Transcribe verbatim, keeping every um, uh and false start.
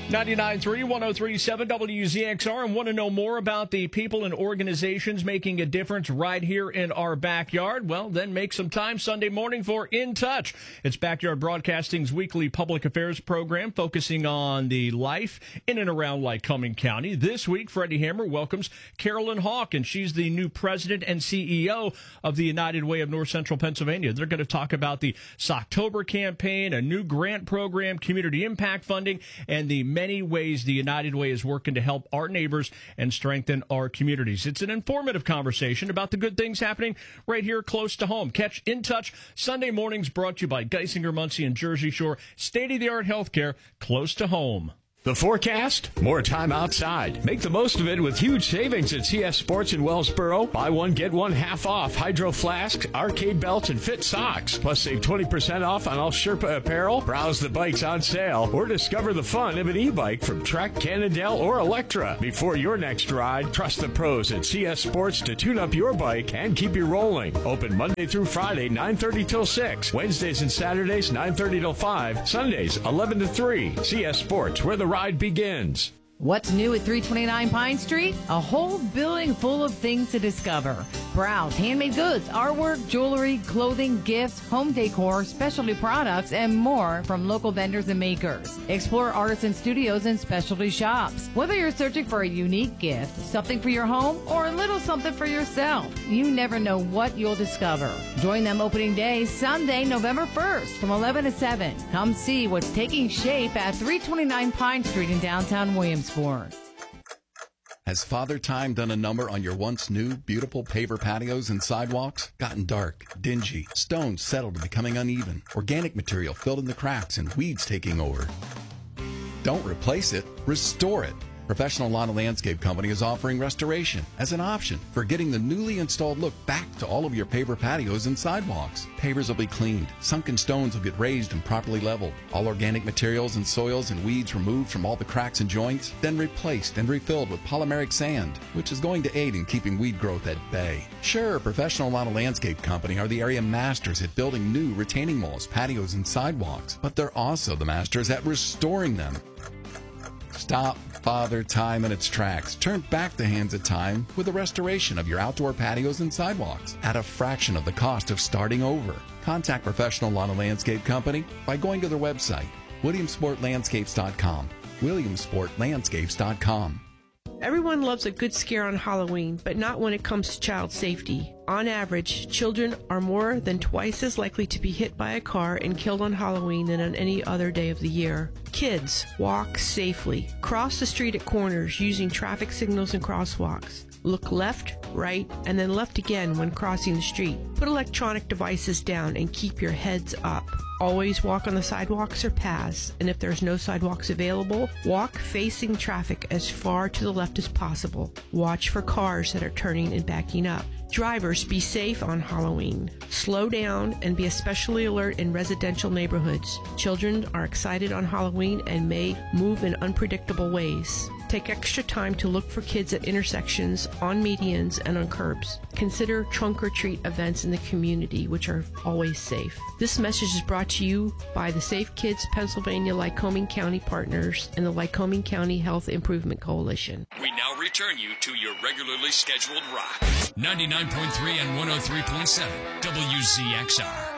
ninety-nine point three, one oh three point seven W Z X R, and want to know more about the people and organizations making a difference right here in our backyard? Well, then make some time Sunday morning for In Touch. It's Backyard Broadcasting's weekly public affairs program focusing on the life in and around Lycoming County. This week, Freddie Hammer welcomes Carolyn Hawk, and she's the new president and C E O of the United Way of North Central Pennsylvania. They're going to talk about the Socktober campaign, a new grant program, community impact funding, and the many ways the United Way is working to help our neighbors and strengthen our communities. It's an informative conversation about the good things happening right here close to home. Catch In Touch Sunday mornings, brought to you by Geisinger, Muncie, and Jersey Shore. State-of-the-art healthcare close to home. The forecast? More time outside. Make the most of it with huge savings at C S Sports in Wellsboro. Buy one, get one half off Hydro Flasks, arcade belts, and fit socks. Plus, save twenty percent off on all Sherpa apparel. Browse the bikes on sale or discover the fun of an e-bike from Trek, Cannondale, or Electra. Before your next ride, trust the pros at C S Sports to tune up your bike and keep you rolling. Open Monday through Friday, nine thirty till six. Wednesdays and Saturdays, nine thirty till five. Sundays, eleven to three. C S Sports, where the ride begins. What's new at three twenty-nine Pine Street? A whole building full of things to discover. Browse handmade goods, artwork, jewelry, clothing, gifts, home decor, specialty products, and more from local vendors and makers. Explore artisan studios and specialty shops. Whether you're searching for a unique gift, something for your home, or a little something for yourself, you never know what you'll discover. Join them opening day, Sunday, November first from eleven to seven. Come see what's taking shape at three twenty-nine Pine Street in downtown Williamsport. Has Father Time done a number on your once new, beautiful paver patios and sidewalks? Gotten dark, dingy, stones settled to becoming uneven, organic material filled in the cracks, and weeds taking over? Don't replace it, restore it. Professional Lawn and Landscape Company is offering restoration as an option for getting the newly installed look back to all of your paver patios and sidewalks. Pavers will be cleaned, sunken stones will get raised and properly leveled, all organic materials and soils and weeds removed from all the cracks and joints, then replaced and refilled with polymeric sand, which is going to aid in keeping weed growth at bay. Sure, Professional Lawn and Landscape Company are the area masters at building new retaining walls, patios, and sidewalks, but they're also the masters at restoring them. Stop Father Time in its tracks. Turn back the hands of time with the restoration of your outdoor patios and sidewalks at a fraction of the cost of starting over. Contact Professional Lawn and Landscape Company by going to their website, williamsport landscapes dot com. williamsport landscapes dot com. Everyone loves a good scare on Halloween, but not when it comes to child safety. On average, children are more than twice as likely to be hit by a car and killed on Halloween than on any other day of the year. Kids, walk safely. Cross the street at corners using traffic signals and crosswalks. Look left, right, and then left again when crossing the street. Put electronic devices down and keep your heads up. Always walk on the sidewalks or paths, and if there's no sidewalks available, walk facing traffic as far to the left as possible. Watch for cars that are turning and backing up. Drivers, be safe on Halloween. Slow down and be especially alert in residential neighborhoods. Children are excited on Halloween and may move in unpredictable ways. Take extra time to look for kids at intersections, on medians, and on curbs. Consider trunk or treat events in the community, which are always safe. This message is brought to you by the Safe Kids Pennsylvania Lycoming County Partners and the Lycoming County Health Improvement Coalition. We now return you to your regularly scheduled rock. ninety-nine point three and one oh three point seven W Z X R.